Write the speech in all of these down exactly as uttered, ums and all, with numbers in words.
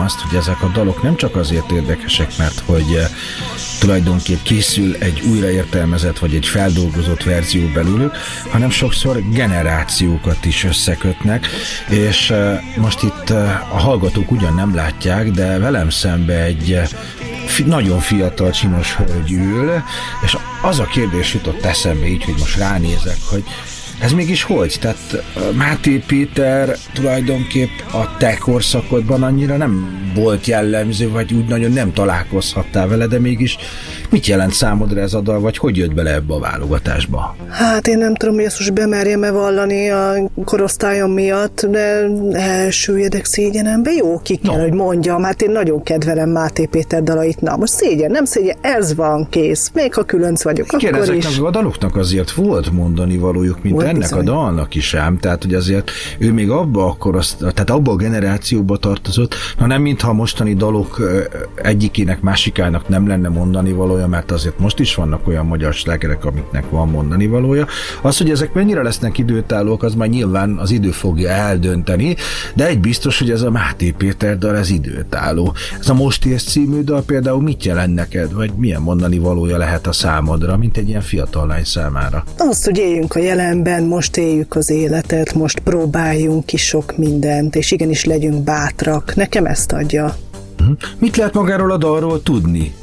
azt, hogy ezek a dalok nem csak azért érdekesek, mert hogy tulajdonképp készül egy újraértelmezett vagy egy feldolgozott verzió belőlük, hanem sokszor generációkat is összekötnek, és most itt a hallgatók ugyan nem látják, de velem szembe egy nagyon fiatal, csinos hölgy ül, és az a kérdés jutott eszembe így, hogy most ránézek, hogy ez mégis hogy? Tehát Máté Péter tulajdonképp a te korszakodban annyira nem volt jellemző, vagy úgy nagyon nem találkozhattál vele, de mégis mit jelent számodra ez a dal, vagy hogy jött bele ebbe a válogatásba? Hát én nem tudom, hogy ezt most bemerjem-e vallani a korosztályom miatt, de elsüllyedek szégyenembe. Jó, ki kell, no. hogy mondjam, hát én nagyon kedvelem Máté Péter dalait. Na, most szégyen, nem szégyen, ez van, kész. Még ha különc vagyok, igen, akkor is. Ezeknek a daloknak azért volt mondani valójuk, mint volt ennek bizony. A dalnak is ám, tehát hogy azért ő még abba akkor azt, tehát abba a generációba tartozott, na nem mintha a mostani dalok egyikének, másikának nem lenne mondani valója, mert azért most is vannak olyan magyar slágerek, amiknek van mondani valója. Az, hogy ezek mennyire lesznek időtállók, az már nyilván az idő fogja eldönteni, de egy biztos, hogy ez a Máté Péter dal, ez időtálló. Ez a Most élsz című dal például mit jelent neked, vagy milyen mondani valója lehet a számodra, mint egy ilyen fiatal lány számára? Azt, hogy éljünk a jelenben, most éljük az életet, most próbáljunk ki sok mindent, és igenis legyünk bátrak. Nekem ezt adja. Mit lehet magáról a dalról tudni?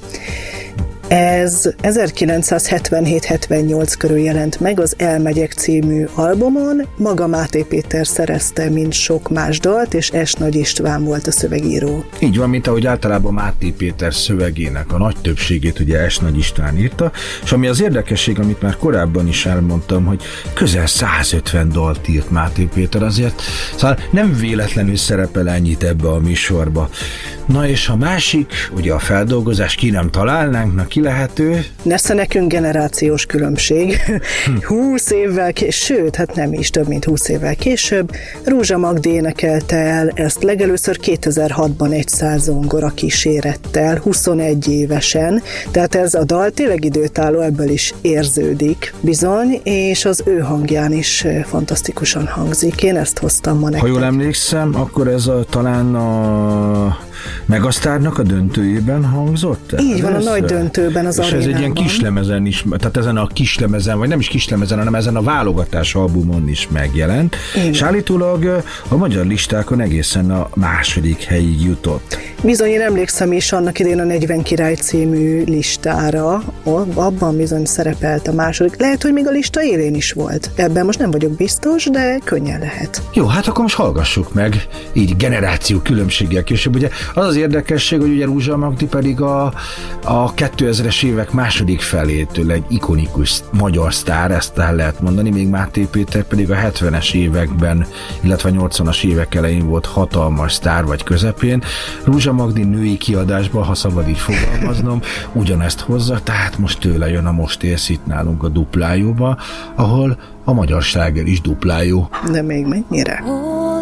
Ez ezerkilencszázhetvenhét hetvennyolc körül jelent meg az Elmegyek című albumon. Maga Máté Péter szerezte, mint sok más dalt, és S. Nagy István volt a szövegíró. Így van, mint ahogy általában Máté Péter szövegének a nagy többségét ugye S. Nagy István írta, és ami az érdekesség, amit már korábban is elmondtam, hogy közel százötven dalt írt Máté Péter, azért szóval nem véletlenül szerepel ennyit ebbe a műsorba. Na és a másik, ugye a feldolgozás, ki nem találnánk, na ki lehető? Nesze nekünk generációs különbség. húsz évvel később, sőt, hát nem is, több mint húsz évvel később, Rózsa Magdi énekelte el ezt legelőször kétezer-hatban egy száz zongora kísérettel, huszonegy évesen, tehát ez a dal tényleg időtálló, ebből is érződik bizony, és az ő hangján is fantasztikusan hangzik. Én ezt hoztam ma nektek. Ha jól emlékszem, akkor ez a, talán a Megasztárnak a döntőjében hangzott? Így van, a nagy döntőben az arénában. És ez egy ilyen kislemezen is, tehát ezen a kislemezen, vagy nem is kislemezen, hanem ezen a válogatás albumon is megjelent. Igen. És állítólag a magyar listákon egészen a második helyig jutott. Bizony, én emlékszem is annak idén a negyven király című listára, abban bizony szerepelt a második. Lehet, hogy még a lista élén is volt. Ebben most nem vagyok biztos, de könnyen lehet. Jó, hát akkor most hallgassuk meg, így generáció különbséggel később. Ugye az az érdekesség, hogy ugye Rózsa Magdi pedig a, a kétezres évek második felétől egy ikonikus magyar sztár, ezt el lehet mondani, még Máté Péter pedig a hetvenes években, illetve nyolcvanas évek elején volt hatalmas sztár, vagy közepén. Rózsa Magdi női kiadásban, ha szabad így fogalmaznom, ugyanezt hozza, tehát most tőle jön a Most élsz itt nálunk a duplájóba, ahol a magyar sláger is duplájó. De még mennyire?